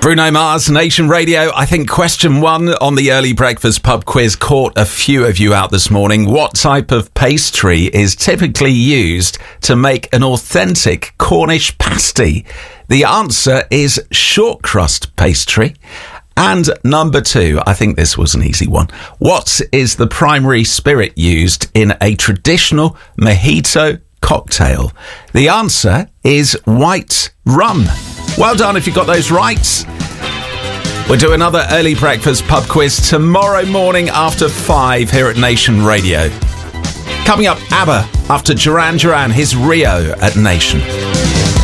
Bruno Mars, Nation Radio. I think question 1 on the early breakfast pub quiz caught a few of you out this morning. What type of pastry is typically used to make an authentic Cornish pasty? The answer is short crust pastry. And number 2, I think this was an easy one. What is the primary spirit used in a traditional mojito cocktail? The answer is white rum. Well done if you got those right. We'll do another early breakfast pub quiz tomorrow morning after 5 here at Nation Radio. Coming up, ABBA after Duran Duran, his Rio at Nation.